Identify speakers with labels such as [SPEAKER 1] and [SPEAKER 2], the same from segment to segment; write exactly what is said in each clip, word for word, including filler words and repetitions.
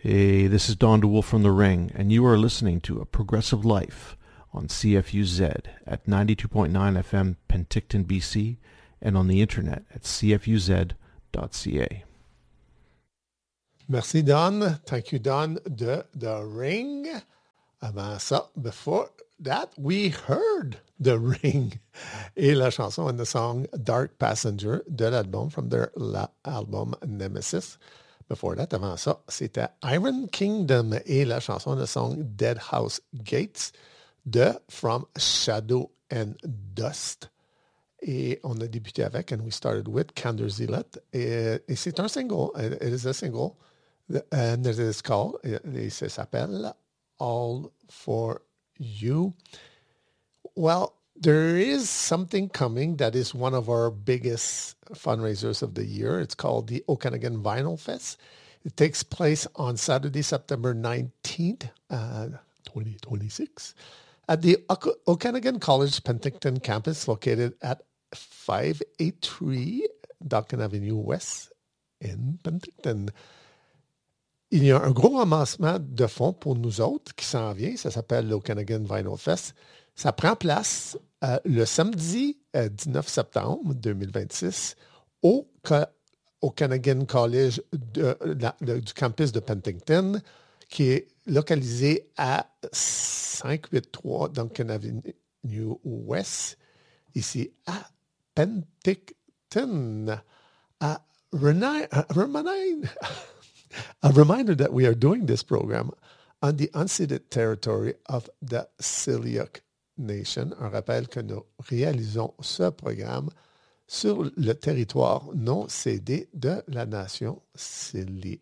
[SPEAKER 1] Hey, this is Don DeWolf from The Ring, and you are listening to A Progressive Life on C F U Z at ninety-two point nine F M Penticton, B C, and on the internet at c f u z dot c a.
[SPEAKER 2] Merci, Don. Thank you, Don, de The Ring. Avant ça, before that, we heard The Ring et la chanson and the song Dark Passenger de l'album from their la- album Nemesis. Before that, avant ça, c'était Iron Kingdom et la chanson, le song Dead House Gates de From Shadow and Dust. Et on a débuté avec, and we started with Kander Zealot. Et, et c'est un single, it is a single, and it is called, et ça s'appelle All For You. Well, there is something coming that is one of our biggest fundraisers of the year. It's called the Okanagan Vinyl Fest. It takes place on Saturday, September nineteenth, uh, twenty twenty-six, at the o- Okanagan College Penticton campus located at five eighty-three Duncan Avenue West in Penticton. Il y a un gros ramassement de fonds pour nous autres qui s'en vient. Ça s'appelle l'Okanagan Vinyl Fest. Ça prend place euh, le samedi euh, dix-neuf septembre deux mille vingt-six au, au Okanagan College de, de, du campus de Penticton, qui est localisé à cinq cent quatre-vingt-trois Duncan Avenue West, ici à Penticton. A, reni- a, remind, a reminder that we are doing this program on the unceded territory of the Syilx Nation. Un rappel que nous réalisons ce programme sur le territoire non cédé de la nation Syilx.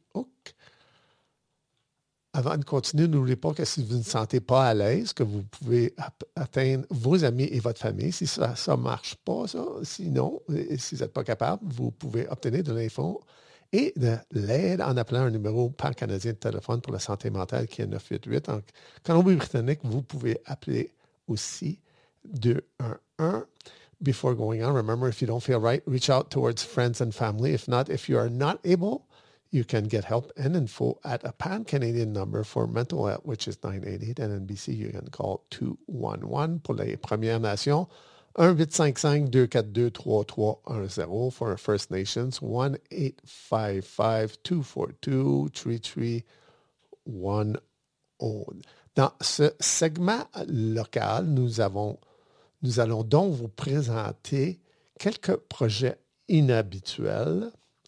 [SPEAKER 2] Avant de continuer, n'oubliez pas que si vous ne sentez pas à l'aise, que vous pouvez atteindre vos amis et votre famille. Si ça ne marche pas, ça, sinon, si vous n'êtes pas capable, vous pouvez obtenir de l'info et de l'aide en appelant un numéro pan-canadien de téléphone pour la santé mentale qui est neuf huit huit. En Colombie-Britannique, vous pouvez appeler aussi deux un un. Before going on, remember, if you don't feel right, reach out towards friends and family. If not, if you are not able, you can get help and info at a pan-Canadian number for mental health, which is nine eight eight. And in B C, you can call two one one. Pour les Premières Nations, one eight five five, two four two, three three one zero. For First Nations, one eight five five, two four two, three three one zero. Dans ce segment local, nous avons Nous allons donc vous présenter quelques projets inhabituels.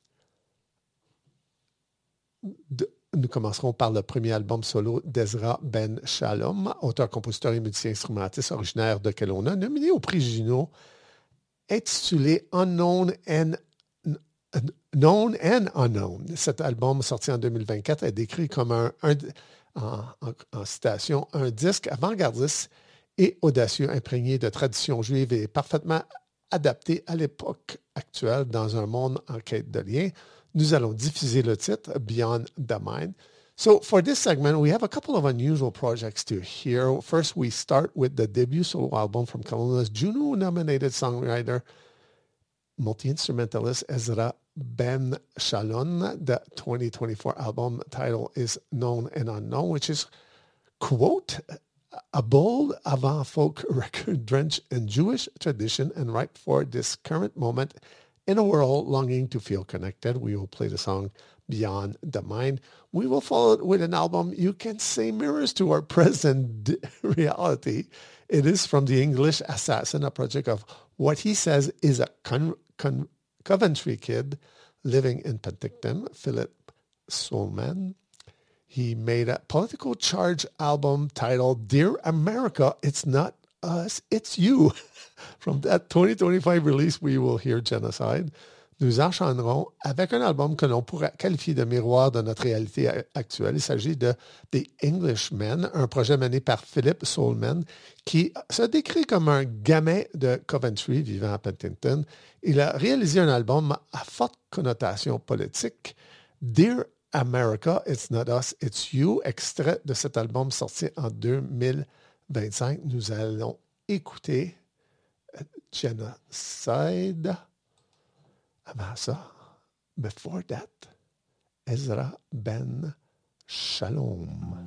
[SPEAKER 2] De, nous commencerons par le premier album solo d'Ezra Ben Shalom, auteur, compositeur et musicien-instrumentiste originaire de Kelowna, nominé au prix Juno, intitulé Unknown and, Known and Unknown. Cet album, sorti en deux mille vingt-quatre, est décrit comme un, un en, en, en citation, un disque avant-gardiste et audacieux, imprégné de traditions juives et parfaitement adapté à l'époque actuelle dans un monde en quête de liens. Nous allons diffuser le titre Beyond the Mind. So for this segment, we have a couple of unusual projects to hear. First, we start with the debut solo album from Kelowna's Juno-nominated songwriter, multi-instrumentalist Ezra Ben Shalom. The twenty twenty-four album title is Known and Unknown, which is, quote, a bold avant-folk record drenched in Jewish tradition and ripe for this current moment in a world longing to feel connected. We will play the song Beyond the Mind. We will follow it with an album you can say mirrors to our present reality. It is from the English Assassin, a project of what he says is a con- con- Coventry kid living in Penticton, Philip Soulman. He made a political charge album titled Dear America, It's Not Us, It's You. From that twenty twenty-five release, we will hear Genocide. Nous enchaînerons avec un album que l'on pourrait qualifier de miroir de notre réalité actuelle. Il s'agit de The Englishmen, un projet mené par Philip Soulman, qui se décrit comme un gamin de Coventry vivant à Penticton. Il a réalisé un album à forte connotation politique, Dear America, It's Not Us, It's You, extrait de cet album sorti en deux mille vingt-cinq. Nous allons écouter Genocide. Avant ça, before that, Ezra Ben Shalom.